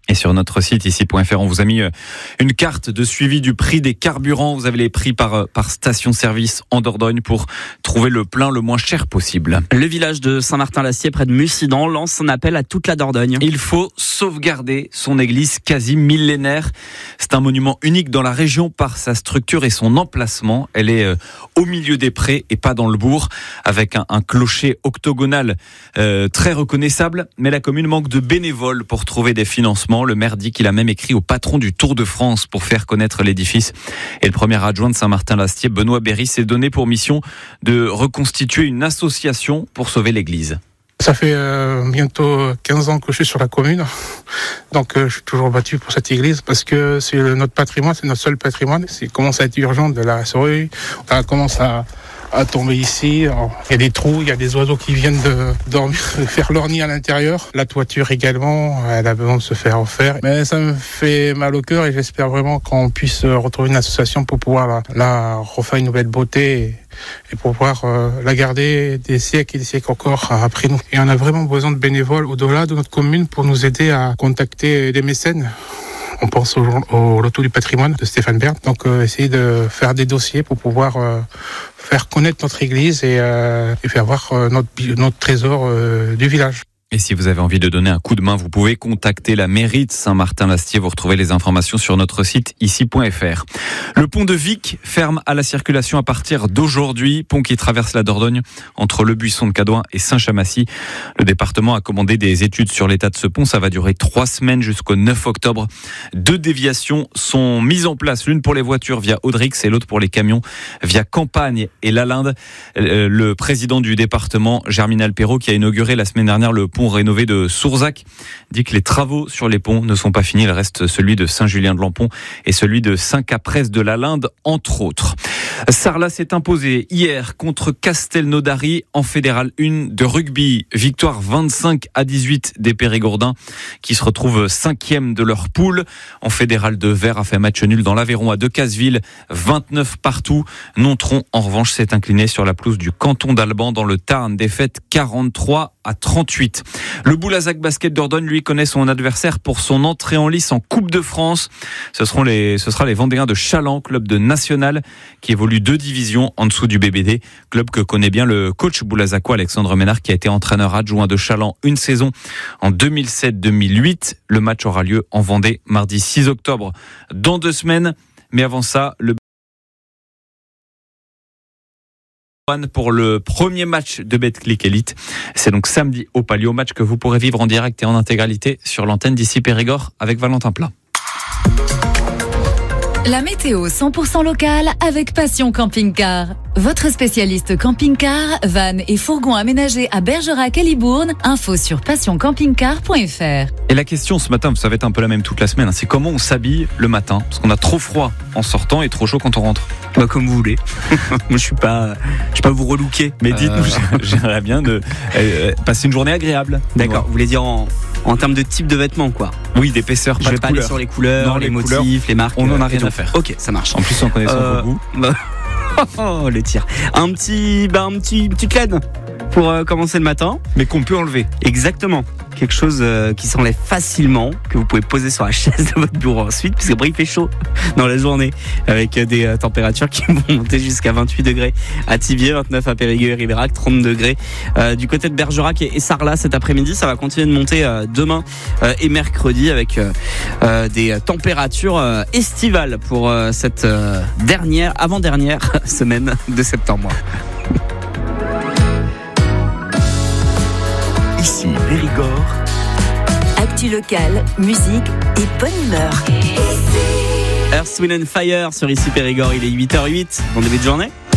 Et sur notre site ici.fr, on vous a mis une carte de suivi du prix des carburants. Vous avez les prix par station-service en Dordogne pour trouver le plein le moins cher possible. Le village de Saint-Martin-l'Astier, près de Mussidan, lance un appel à toute la Dordogne. Il faut sauvegarder son église quasi millénaire. C'est un monument unique dans la région par sa structure et son emplacement. Elle est au milieu des prés et pas dans le bourg, avec un clocher octogonal très reconnaissable. Mais la commune manque de bénévoles pour trouver des financements. Le maire dit qu'il a même écrit au patron du Tour de France pour faire connaître l'édifice. Et le premier adjoint de Saint-Martin-l'Astier, Benoît Berry, s'est donné pour mission de reconstituer une association pour sauver l'église. Ça fait bientôt 15 ans que je suis sur la commune, donc je suis toujours battu pour cette église parce que c'est notre patrimoine, c'est notre seul patrimoine. C'est commence à être urgent de la sauver. Ça commence à tomber ici. Alors, il y a des trous, il y a des oiseaux qui viennent de dormir, de faire leur nid à l'intérieur. La toiture également, elle a besoin de se faire refaire. Mais ça me fait mal au cœur et j'espère vraiment qu'on puisse retrouver une association pour pouvoir la refaire une nouvelle beauté et pour pouvoir la garder des siècles et des siècles encore après nous. Et on a vraiment besoin de bénévoles au-delà de notre commune pour nous aider à contacter des mécènes. On pense au loto du patrimoine de Stéphane Bern. Donc essayer de faire des dossiers pour pouvoir faire connaître notre église et faire voir notre trésor du village. Et si vous avez envie de donner un coup de main, vous pouvez contacter la mairie de Saint-Martin-l'Astier. Vous retrouvez les informations sur notre site ici.fr. Le pont de Vic ferme à la circulation à partir d'aujourd'hui. Pont qui traverse la Dordogne entre le Buisson de Cadouin et Saint-Chamassis. Le département a commandé des études sur l'état de ce pont. Ça va durer 3 semaines jusqu'au 9 octobre. 2 déviations sont mises en place. L'une pour les voitures via Audrix et l'autre pour les camions via Campagne et Lalinde. Le président du département, Germinal Perrault, qui a inauguré la semaine dernière le pont rénové de Sourzac, dit que les travaux sur les ponts ne sont pas finis. Il reste celui de Saint-Julien-de-Lampont et celui de Saint-Caprès de la Linde, entre autres. Sarlat s'est imposé hier contre Castelnaudary en Fédéral 1 de rugby. Victoire 25-18 des Périgordins qui se retrouvent 5e de leur poule. En Fédéral 2, Vert a fait match nul dans l'Aveyron à Decazeville, 29 partout. Nontron, en revanche, s'est incliné sur la pelouse du canton d'Alban dans le Tarn. Défaite 43-38. Le Boulazac Basket Dordogne, lui, connaît son adversaire pour son entrée en lice en Coupe de France. Ce sera les Vendéens de Chaland, club de National, qui évolue 2 divisions en dessous du BBD. Club que connaît bien le coach boulazacois Alexandre Ménard, qui a été entraîneur adjoint de Chaland une saison en 2007-2008. Le match aura lieu en Vendée mardi 6 octobre, dans 2 semaines. Mais avant ça, pour le premier match de Betclic Elite. C'est donc samedi au Palio, match que vous pourrez vivre en direct et en intégralité sur l'antenne d'ici Périgord avec Valentin Plat. La météo 100% locale avec Passion Camping-Car. Votre spécialiste camping-car, van et fourgon aménagés à Bergerac et Libourne. Info sur passioncampingcar.fr. Et la question ce matin, ça va être un peu la même toute la semaine, c'est comment on s'habille le matin, parce qu'on a trop froid en sortant et trop chaud quand on rentre. Comme vous voulez. Moi je suis pas vous relooker. Mais dites-nous, j'aimerais bien de passer une journée agréable. D'accord, vous voulez dire en termes de type de vêtements, quoi. Oui, d'épaisseur, pas de couleur. Je vais pas aller sur les couleurs, les motifs, couleurs, les marques. On n'en a rien à faire. Ok, ça marche. En plus, en connaissant vos goûts. Oh, les tirs. Un petit laine pour commencer le matin. Mais qu'on peut enlever. Exactement. Quelque chose qui s'enlève facilement, que vous pouvez poser sur la chaise de votre bureau ensuite, puisque après il fait chaud dans la journée, avec des températures qui vont monter jusqu'à 28 degrés à Thiviers, 29 à Périgueux et Ribérac, 30 degrés du côté de Bergerac et Sarlat cet après-midi. Ça va continuer de monter demain et mercredi avec des températures estivales pour cette avant-dernière semaine de septembre. Ici Périgord. Actu locale, musique et bonne humeur. Earth, Wind & Fire sur Ici Périgord, il est 8h08, bon début de journée.